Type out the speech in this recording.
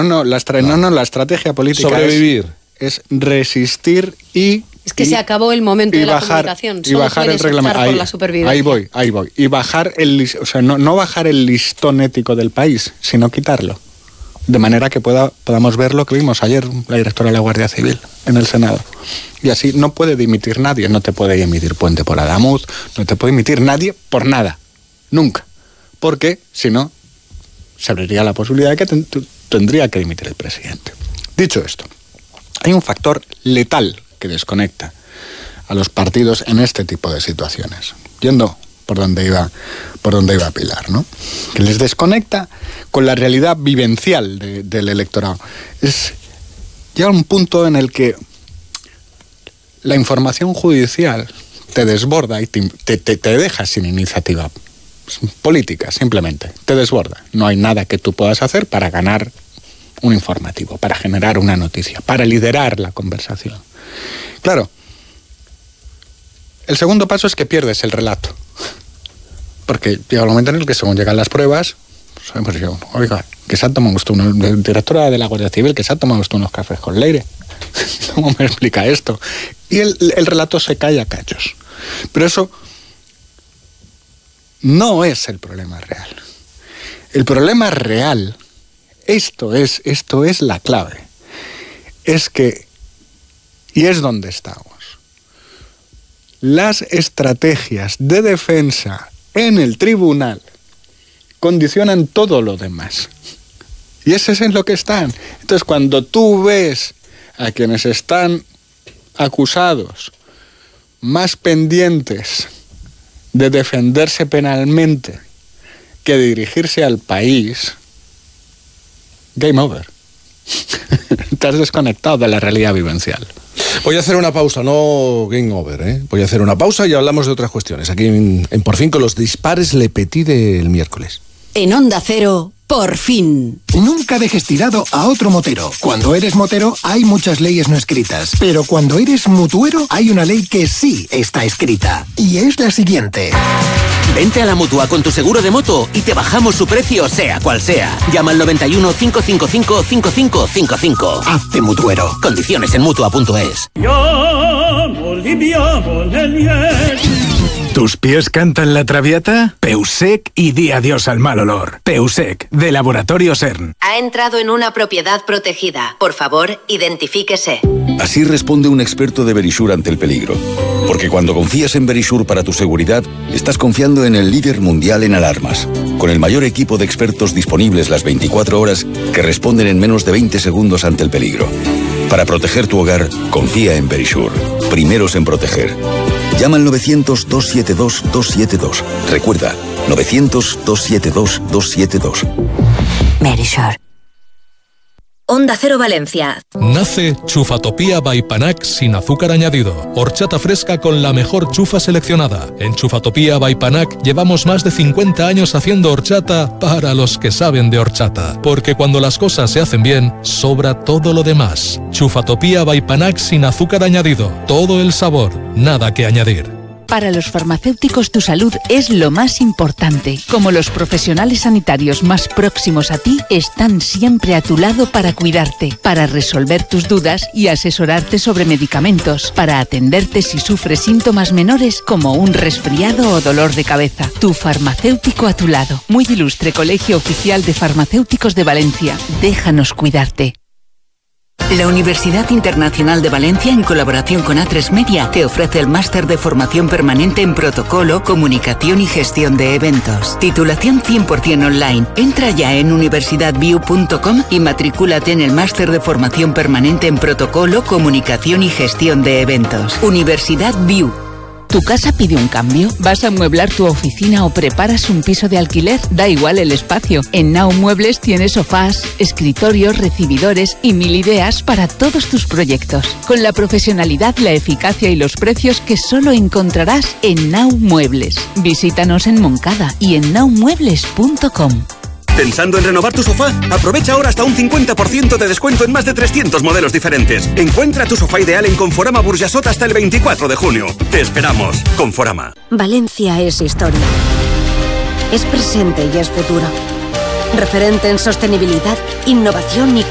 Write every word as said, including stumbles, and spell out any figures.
no, la, estra- no. no, no, la estrategia política sobrevivir. Es, es resistir y... Es que y, se acabó el momento de la bajar, comunicación. Y Solo bajar el reglamento. por Ahí, la supervivencia. ahí voy, ahí voy. Y bajar el, o sea, no, no bajar el listón ético del país, sino quitarlo. De manera que pueda, podamos ver lo que vimos ayer la directora de la Guardia Civil en el Senado. Y así no puede dimitir nadie. No te puede emitir Puente por Adamuz, no te puede emitir nadie por nada. Nunca. Porque, si no, se abriría la posibilidad de que ten, tendría que dimitir el presidente. Dicho esto, hay un factor letal que desconecta a los partidos en este tipo de situaciones. Yendo por donde iba, por donde iba Pilar, ¿no? Que les desconecta con la realidad vivencial de, del electorado. Es, llega un punto en el que la información judicial te desborda y te, te, te, te deja sin iniciativa política, simplemente. Te desborda. No hay nada que tú puedas hacer para ganar un informativo, para generar una noticia, para liderar la conversación. Claro, el segundo paso es que pierdes el relato. Porque llega el momento en el que según llegan las pruebas, pues yo, oiga, que se ha tomado usted, una directora de la Guardia Civil, que se ha tomado usted unos cafés con Leire. ¿Cómo me explica esto? Y el, el relato se cae a cachos. Pero eso no es el problema real. El problema real, esto es, esto es la clave, es que, y es donde estamos, las estrategias de defensa en el tribunal condicionan todo lo demás. Y ese es en lo que están. Entonces, cuando tú ves a quienes están acusados más pendientes de defenderse penalmente que de dirigirse al país, game over. Te has desconectado de la realidad vivencial. Voy a hacer una pausa, no game over, ¿eh? Voy a hacer una pausa y hablamos de otras cuestiones. Aquí en, en Por Fin con los dispares Le Petit del miércoles. En Onda Cero, Por Fin. Nunca dejes tirado a otro motero. Cuando eres motero hay muchas leyes no escritas, pero cuando eres mutuero hay una ley que sí está escrita. Y es la siguiente. Vente a la Mutua con tu seguro de moto y te bajamos su precio sea cual sea. Llama al noventa y uno, cinco cinco cinco, cinco cinco cinco cinco. Hazte mutuero. Condiciones en mutua punto es. ¿Tus pies cantan la traviata? Peusec y di adiós al mal olor. Peusec, de Laboratorio CERN. Ha entrado en una propiedad protegida. Por favor, identifíquese. Así responde un experto de Verisure ante el peligro. Porque cuando confías en Verisure para tu seguridad, estás confiando en el líder mundial en alarmas. Con el mayor equipo de expertos disponibles las veinticuatro horas que responden en menos de veinte segundos ante el peligro. Para proteger tu hogar, confía en Verisure. Primeros en proteger. Llama al novecientos, dos siete dos, dos siete dos. Recuerda, novecientos, dos siete dos, dos siete dos. Verisure. Onda Cero Valencia. Nace Chufatopía by Panac sin azúcar añadido. Horchata fresca con la mejor chufa seleccionada. En Chufatopía by Panac llevamos más de cincuenta años haciendo horchata para los que saben de horchata. Porque cuando las cosas se hacen bien, sobra todo lo demás. Chufatopía by Panac sin azúcar añadido. Todo el sabor, nada que añadir. Para los farmacéuticos tu salud es lo más importante. Como los profesionales sanitarios más próximos a ti están siempre a tu lado para cuidarte, para resolver tus dudas y asesorarte sobre medicamentos, para atenderte si sufres síntomas menores como un resfriado o dolor de cabeza. Tu farmacéutico a tu lado. Muy ilustre Colegio Oficial de Farmacéuticos de Valencia. Déjanos cuidarte. La Universidad Internacional de Valencia, en colaboración con A tres Media, te ofrece el máster de formación permanente en protocolo, comunicación y gestión de eventos. Titulación cien por ciento online. Entra ya en universidad view punto com y matricúlate en el máster de formación permanente en protocolo, comunicación y gestión de eventos. Universidad View. ¿Tu casa pide un cambio? ¿Vas a amueblar tu oficina o preparas un piso de alquiler? Da igual el espacio. En Now Muebles tienes sofás, escritorios, recibidores y mil ideas para todos tus proyectos. Con la profesionalidad, la eficacia y los precios que solo encontrarás en Now Muebles. Visítanos en Moncada y en now muebles punto com. ¿Pensando en renovar tu sofá? Aprovecha ahora hasta un cincuenta por ciento de descuento en más de trescientos modelos diferentes. Encuentra tu sofá ideal en Conforama Burjasot hasta el veinticuatro de junio. Te esperamos. Conforama. Valencia es historia. Es presente y es futuro. Referente en sostenibilidad, innovación y